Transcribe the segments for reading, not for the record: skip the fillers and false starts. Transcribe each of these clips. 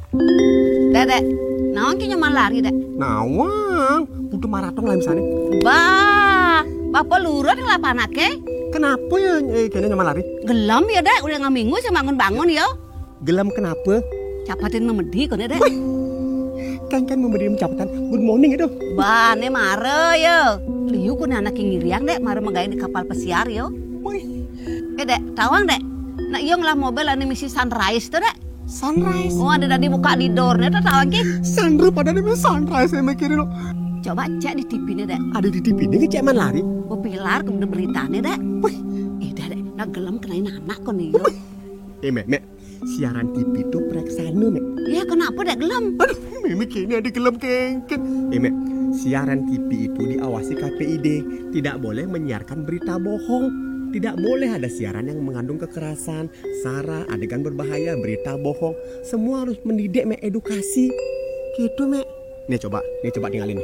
Dek, naon ki nyaman lari, Dek? Nawang, butuh maraton lah misalnya. Bah, bapak lurut ngelapanake. Kenapa ya kayaknya nyaman lari? Gelam ya, Dek, udah ngaminggu sih bangun-bangun ya. Gelam kenapa? Capatin memedi kan, Dek. Kan memberi capatan good morning itu. Bah, ne mare ya. Liu kun anak ngiriang, Dek, mare magain di kapal pesiar yo. Dek, tawang, Dek. Nak iyo ngelah mobil ane misi sunrise tuh, Dek. Sunrise. Oh, ada tadi buka di doornya tuh tawang ki. Sunrise pada nih sunrise saya mikirin loh. Coba cek di TV nih, Dek. Ada di TV ini cek man lari. Oh, pilar kemudian beritanya, Dek. Wih, Dek, nak gelam kenain anak kon nih yo. Mek, siaran TV itu preksana, Mek. Ya, kenapa, Dek, gelam? Aduh, Mimi kayaknya ada gelam kengken. Mek, siaran TV itu diawasi KPID. Tidak boleh menyiarkan berita bohong. Tidak boleh ada siaran yang mengandung kekerasan, sara, adegan berbahaya, berita bohong. Semua harus mendidik, Mek, edukasi. Gitu, Mek. Nih coba tinggalin.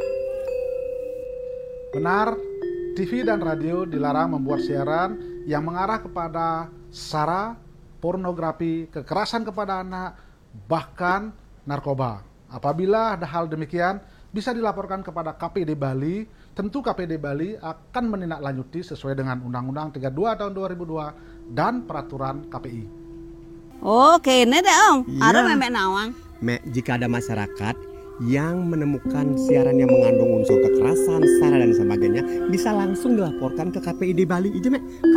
Benar, TV dan radio dilarang membuat siaran yang mengarah kepada sara, pornografi, kekerasan kepada anak, bahkan narkoba. Apabila ada hal demikian, bisa dilaporkan kepada KPD Bali. Tentu KPD Bali akan menindaklanjuti sesuai dengan Undang-Undang 32 tahun 2002 dan Peraturan KPI. Oke, ini deh Om. Ya. Ada memek nawang. Mek, jika ada masyarakat yang menemukan siaran yang mengandung unsur kekerasan, sara dan sebagainya, bisa langsung dilaporkan ke KPID Bali. Itu, Mek.